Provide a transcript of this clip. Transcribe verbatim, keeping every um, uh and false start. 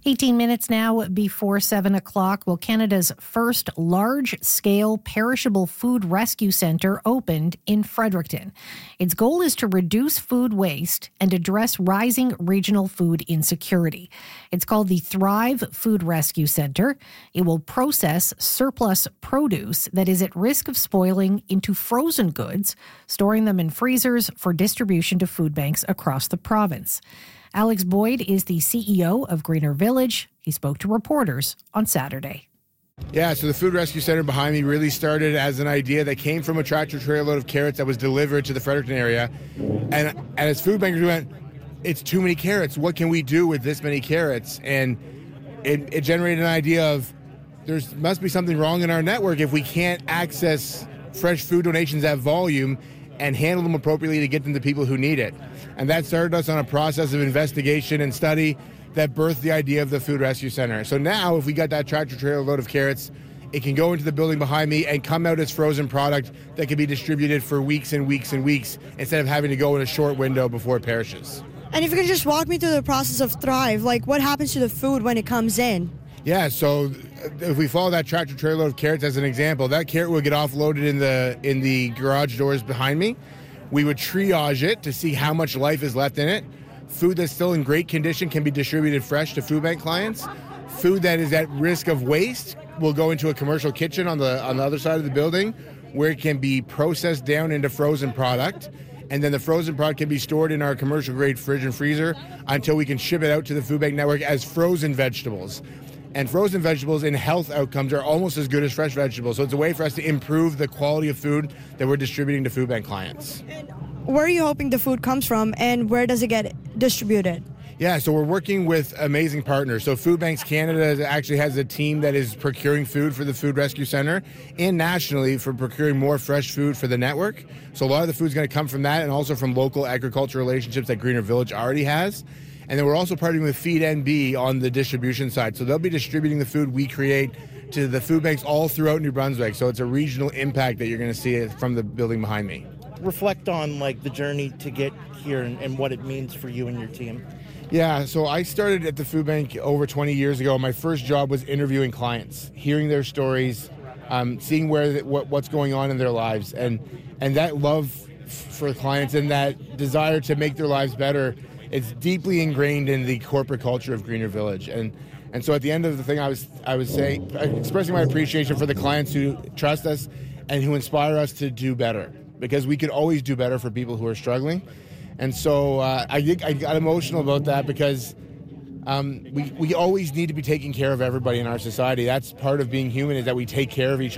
eighteen minutes now before seven o'clock. Well, Canada's first large-scale perishable food rescue centre opened in Fredericton. Its goal is to reduce food waste and address rising regional food insecurity. It's called the Thrive Food Rescue Centre. It will process surplus produce that is at risk of spoiling into frozen goods, storing them in freezers for distribution to food banks across the province. Alex Boyd is the C E O of Greener Village. He spoke to reporters on Saturday. Yeah, so the Food Rescue Center behind me really started as an idea that came from a tractor-trailer load of carrots that was delivered to the Fredericton area. And, and as food bankers, we went, it's too many carrots. What can we do with this many carrots? And it, it generated an idea of there must be something wrong in our network if we can't access fresh food donations at volume and handle them appropriately to get them to people who need it. And that started us on a process of investigation and study that birthed the idea of the Food Rescue Center. So now, if we got that tractor-trailer load of carrots, it can go into the building behind me and come out as frozen product that can be distributed for weeks and weeks and weeks instead of having to go in a short window before it perishes. And if you could just walk me through the process of Thrive, like what happens to the food when it comes in? Yeah, so if we follow that tractor-trailer load of carrots as an example, that carrot would get offloaded in the in the garage doors behind me. We would triage it to see how much life is left in it. Food that's still in great condition can be distributed fresh to food bank clients. Food that is at risk of waste will go into a commercial kitchen on the on the other side of the building where it can be processed down into frozen product. And then the frozen product can be stored in our commercial grade fridge and freezer until we can ship it out to the food bank network as frozen vegetables. And frozen vegetables in health outcomes are almost as good as fresh vegetables. So it's a way for us to improve the quality of food that we're distributing to food bank clients. And where are you hoping the food comes from and where does it get distributed? Yeah, so we're working with amazing partners. So Food Banks Canada actually has a team that is procuring food for the Food Rescue Center and nationally for procuring more fresh food for the network. So a lot of the food is going to come from that and also from local agricultural relationships that Greener Village already has. And then we're also partnering with Feed N B on the distribution side. So they'll be distributing the food we create to the food banks all throughout New Brunswick. So it's a regional impact that you're going to see from the building behind me. Reflect on like the journey to get here and, and what it means for you and your team. Yeah, so I started at the food bank over twenty years ago. My first job was interviewing clients, hearing their stories, um, seeing where the, what, what's going on in their lives. And, and that love f- for clients and that desire to make their lives better, it's deeply ingrained in the corporate culture of Greener Village. And and so at the end of the thing, I was I was saying, expressing my appreciation for the clients who trust us and who inspire us to do better, because we could always do better for people who are struggling. And so uh, I, I got emotional about that because um, we, we always need to be taking care of everybody in our society. That's part of being human, is that we take care of each other.